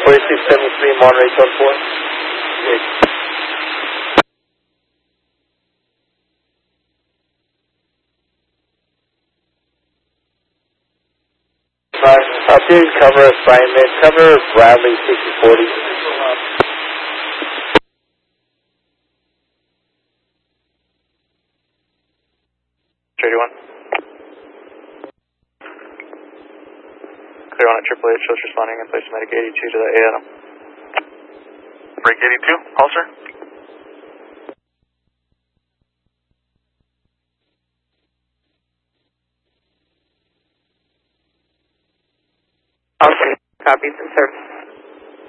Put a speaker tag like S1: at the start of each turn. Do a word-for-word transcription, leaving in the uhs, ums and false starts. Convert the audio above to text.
S1: forty-six seventy-three Monterey Code four. Updated cover assignment, cover Bradley sixty forty.
S2: thirty-one. Clear on at triple H, shows responding and place medic eighty-two to the A Adam.
S3: Break eighty-two, all sir.
S4: Okay, copy, some service